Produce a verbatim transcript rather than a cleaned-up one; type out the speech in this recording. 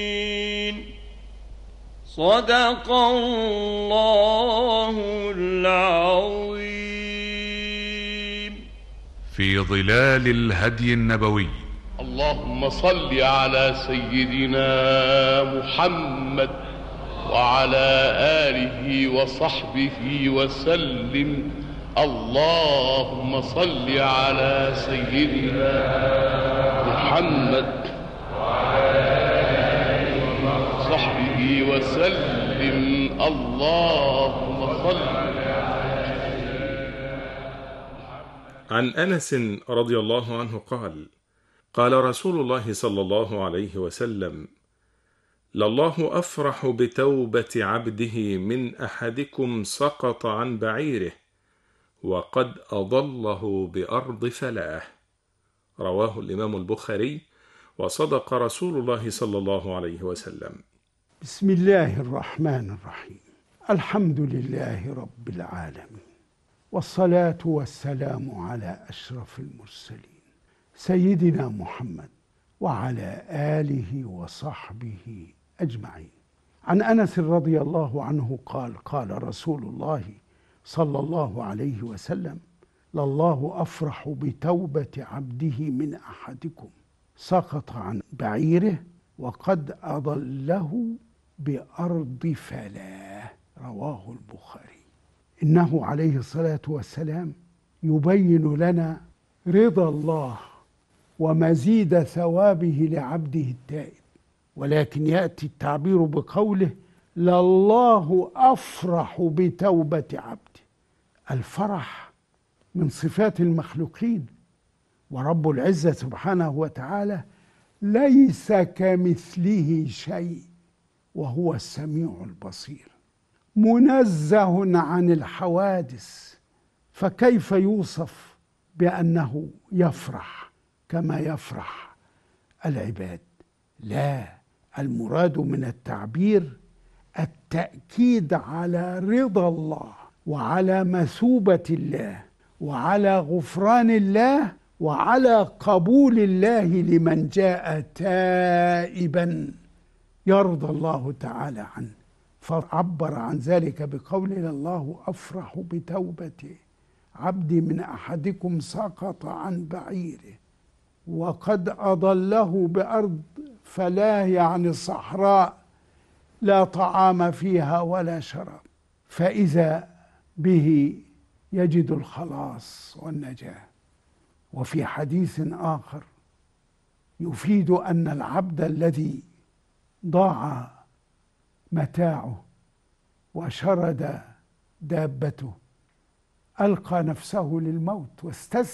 صدق الله العظيم. في ظلال الهدي النبوي. اللهم صل على سيدنا محمد وعلى آله وصحبه وسلم. اللهم صل على سيدنا محمد وعلى آله وصحبه وسلم. اللهم صل. عن أنس رضي الله عنه قال: قال رسول الله صلى الله عليه وسلم: لله أفرح بتوبة عبده من أحدكم سقط عن بعيره وقد أضله بأرض فلاة. رواه الإمام البخاري، وصدق رسول الله صلى الله عليه وسلم. بسم الله الرحمن الرحيم. الحمد لله رب العالمين، والصلاة والسلام على أشرف المرسلين سيدنا محمد وعلى آله وصحبه أجمعين. عن أنس رضي الله عنه قال: قال رسول الله صلى الله عليه وسلم: لله أفرح بتوبة عبده من أحدكم سقط عن بعيره وقد أضله بأرض فلاه. رواه البخاري. إنه عليه الصلاة والسلام يبين لنا رضا الله ومزيد ثوابه لعبده التائب، ولكن يأتي التعبير بقوله: لله أفرح بتوبة عبده. الفرح من صفات المخلوقين، ورب العزة سبحانه وتعالى ليس كمثله شيء وهو السميع البصير، منزه عن الحوادث، فكيف يوصف بأنه يفرح كما يفرح العباد؟ لا، المراد من التعبير التأكيد على رضا الله وعلى مثوبة الله وعلى غفران الله وعلى قبول الله لمن جاء تائبا يرضى الله تعالى عنه، فعبر عن ذلك بقول: الله أفرح بتوبة عبدي من أحدكم سقط عن بعيره وقد أضله بأرض فلاه، يعني صحراء لا طعام فيها ولا شراب، فإذا به يجد الخلاص والنجاة. وفي حديث آخر يفيد أن العبد الذي ضاع متاعه وشرد دابته ألقى نفسه للموت واستسلم